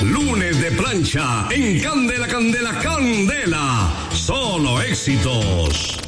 Lunes de plancha en Candela, Candela, Candela. Solo éxitos.